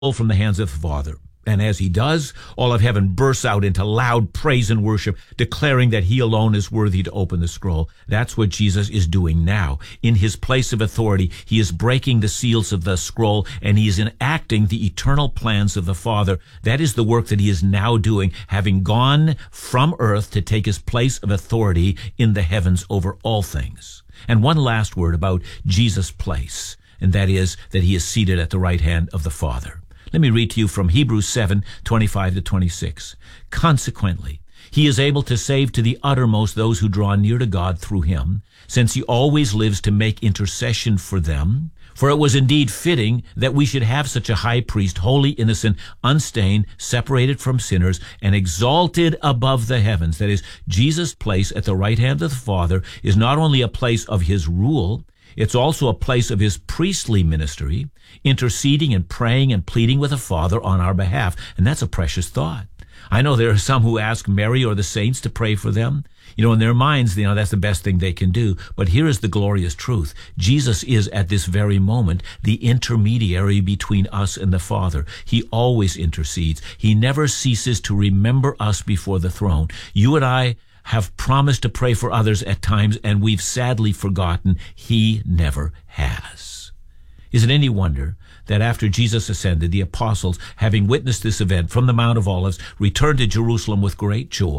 from the hands of the Father. And as he does, all of heaven bursts out into loud praise and worship, declaring that he alone is worthy to open the scroll. That's what Jesus is doing now. In his place of authority, he is breaking the seals of the scroll, and he is enacting the eternal plans of the Father. That is the work that he is now doing, having gone from earth to take his place of authority in the heavens over all things. And one last word about Jesus' place, and that is that he is seated at the right hand of the Father. Let me read to you from Hebrews 7:25-26. Consequently, he is able to save to the uttermost those who draw near to God through him, since he always lives to make intercession for them. For it was indeed fitting that we should have such a high priest, holy, innocent, unstained, separated from sinners, and exalted above the heavens. That is, Jesus' place at the right hand of the Father is not only a place of his rule, it's also a place of his priestly ministry, interceding and praying and pleading with the Father on our behalf. And that's a precious thought. I know there are some who ask Mary or the saints to pray for them. In their minds, that's the best thing they can do. But here is the glorious truth. Jesus is at this very moment the intermediary between us and the Father. He always intercedes. He never ceases to remember us before the throne. You and I have promised to pray for others at times, and we've sadly forgotten. He never has. Is it any wonder that after Jesus ascended, the apostles, having witnessed this event from the Mount of Olives, returned to Jerusalem with great joy?